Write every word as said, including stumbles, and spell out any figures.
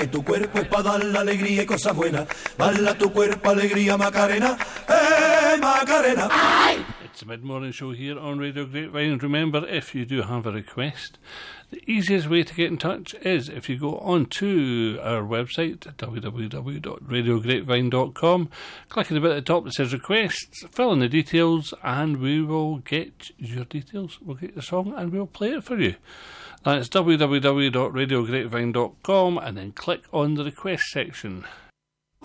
Tu cuerpo es para dar la alegría y cosas buenas. Bala tu cuerpo, alegría, Macarena. ¡Eh, Macarena! It's the mid-morning show here on Radio Grapevine. Remember, if you do have a request, the easiest way to get in touch is if you go on to our website, w w w dot radio grapevine dot com, click on the bit at the top that says requests, fill in the details, and we will get your details. We'll get the song and we'll play it for you. That's w w w dot radio grapevine dot com, and then click on the request section.